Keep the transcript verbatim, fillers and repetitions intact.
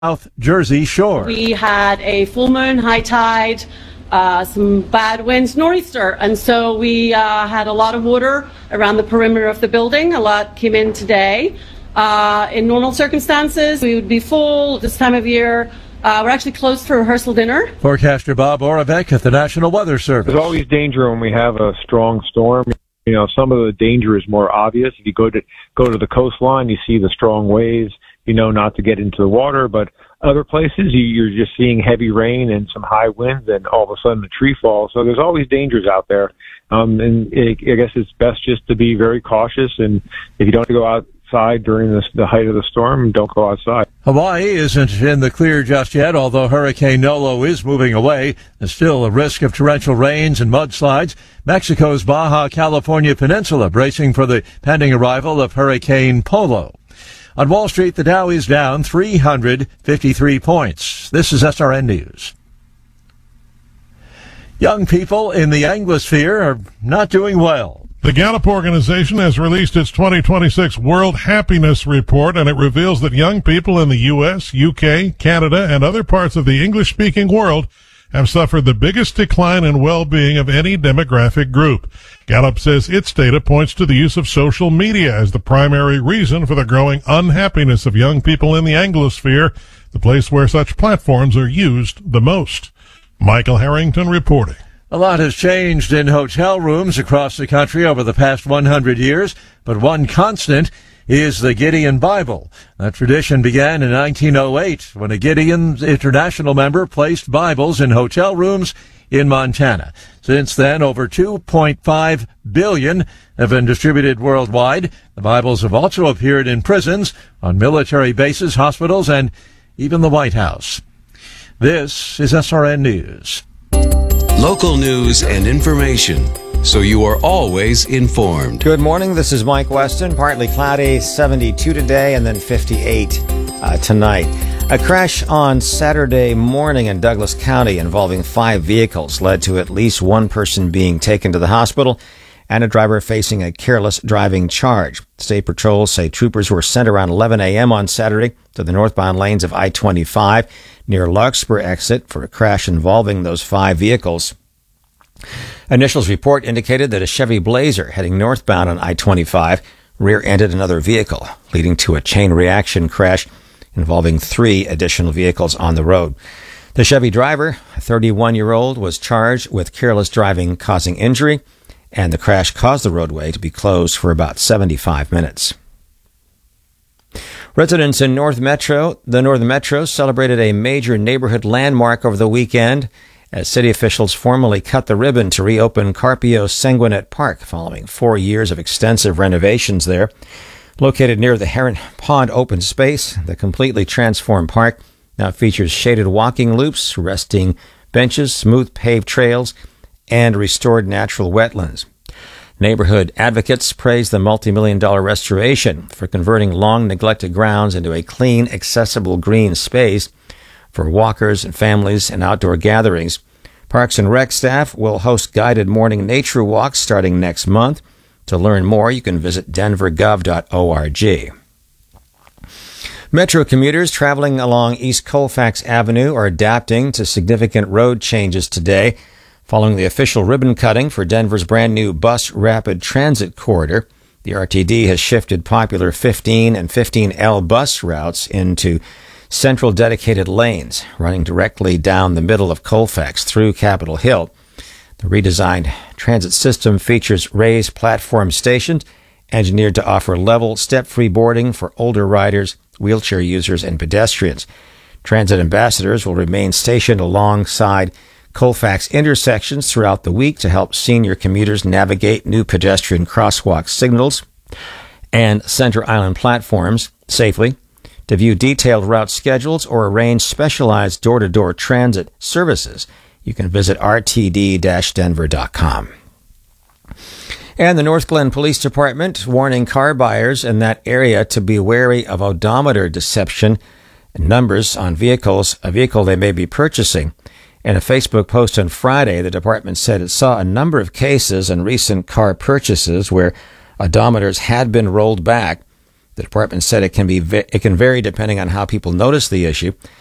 South Jersey Shore. We had a full moon, high tide, uh, some bad winds, nor'easter, and so we uh, had a lot of water around the perimeter of the building. A lot came in today. Uh, in normal circumstances, we would be full this time of year. Uh, we're actually closed for rehearsal dinner. Forecaster Bob Oravec at the National Weather Service. There's always danger when we have a strong storm. You know, some of the danger is more obvious. If you go to go to the coastline, you see the strong waves. You know not to get into the water, but other places you, you're just seeing heavy rain and some high winds, and all of a sudden a tree falls. So there's always dangers out there, um, and it, I guess it's best just to be very cautious. And if you don't go outside during this, the height of the storm, don't go outside. Hawaii isn't in the clear just yet, although Hurricane Nolo is moving away. There's still a risk of torrential rains and mudslides. Mexico's Baja California Peninsula bracing for the pending arrival of Hurricane Polo. On Wall Street, the Dow is down three hundred fifty-three points. This is S R N News. Young people in the Anglosphere are not doing well. The Gallup organization has released its twenty twenty-six World Happiness Report, and it reveals that young people in the U S, U K, Canada, and other parts of the English-speaking world have suffered the biggest decline in well-being of any demographic group. Gallup says its data points to the use of social media as the primary reason for the growing unhappiness of young people in the Anglosphere, the place where such platforms are used the most. Michael Harrington reporting. A lot has changed in hotel rooms across the country over the past one hundred years, but one constant is the Gideon Bible. That tradition began in nineteen oh eight when a Gideon International member placed Bibles in hotel rooms in Montana. Since then, over two point five billion have been distributed worldwide. The Bibles have also appeared in prisons, on military bases, hospitals, and even the White House. This is S R N News. Local news and information, so you are always informed. Good morning. This is Mike Weston. Partly cloudy, seventy-two today, and then fifty-eight uh, tonight. A crash on Saturday morning in Douglas County involving five vehicles led to at least one person being taken to the hospital and a driver facing a careless driving charge. State patrols say troopers were sent around eleven a.m. on Saturday to the northbound lanes of I twenty-five near Larkspur exit for a crash involving those five vehicles. Initials report indicated that a Chevy Blazer heading northbound on I twenty-five rear-ended another vehicle, leading to a chain reaction crash involving three additional vehicles on the road. The Chevy driver, a thirty-one-year-old, was charged with careless driving causing injury, and the crash caused the roadway to be closed for about seventy-five minutes. Residents in North Metro, the Northern Metro, celebrated a major neighborhood landmark over the weekend as city officials formally cut the ribbon to reopen Carpio Sanguinet Park following four years of extensive renovations there. Located near the Heron Pond open space, the completely transformed park now features shaded walking loops, resting benches, smooth paved trails, and restored natural wetlands. Neighborhood advocates praise the multi-million dollar restoration for converting long-neglected grounds into a clean, accessible green space for walkers and families and outdoor gatherings. Parks and Rec staff will host guided morning nature walks starting next month. To learn more, you can visit denver gov dot org. Metro commuters traveling along East Colfax Avenue are adapting to significant road changes today. Following the official ribbon cutting for Denver's brand new bus rapid transit corridor, the R T D has shifted popular fifteen and fifteen L bus routes into central dedicated lanes running directly down the middle of Colfax through Capitol Hill. The redesigned transit system features raised platform stations engineered to offer level, step-free boarding for older riders, wheelchair users, and pedestrians. Transit ambassadors will remain stationed alongside Colfax intersections throughout the week to help senior commuters navigate new pedestrian crosswalk signals and Center Island platforms safely. To view detailed route schedules or arrange specialized door-to-door transit services, you can visit r t d dash denver dot com. And the North Glen Police Department warning car buyers in that area to be wary of odometer deception and numbers on vehicles, a vehicle they may be purchasing. In a Facebook post on Friday, the department said it saw a number of cases in recent car purchases where odometers had been rolled back. The department said it can be it can vary depending on how people notice the issue.